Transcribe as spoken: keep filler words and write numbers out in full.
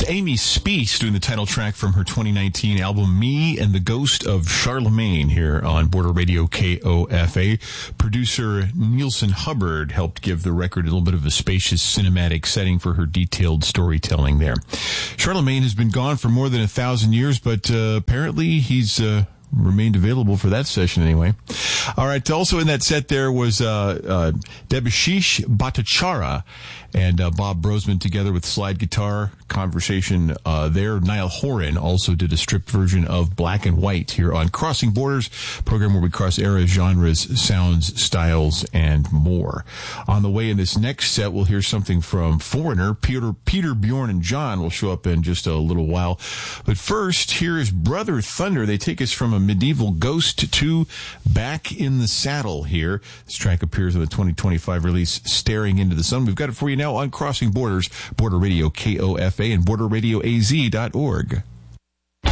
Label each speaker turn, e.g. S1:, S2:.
S1: Amy Speece doing the title track from her twenty nineteen album, Me and the Ghost of Charlemagne, here on Border Radio K O F A. Producer Nielsen Hubbard helped give the record a little bit of a spacious cinematic setting for her detailed storytelling there. Charlemagne has been gone for more than a thousand years, but uh, apparently he's... Uh, remained available for that session anyway. All right. Also in that set there was uh, uh, Debashish Bhattacharya and uh, Bob Brosman together with slide guitar conversation uh, there. Niall Horan also did a stripped version of Black and White here on Crossing Borders, program where we cross eras, genres, sounds, styles, and more. On the way in this next set, we'll hear something from Foreigner. Peter, Peter, Bjorn, and John will show up in just a little while. But first, here is Brother Thunder. They take us from a medieval ghost to Back in the Saddle here. This track appears on the twenty twenty-five release Staring Into the Sun. We've got it for you now on Crossing Borders, Border Radio K O F A and border radio a z dot org.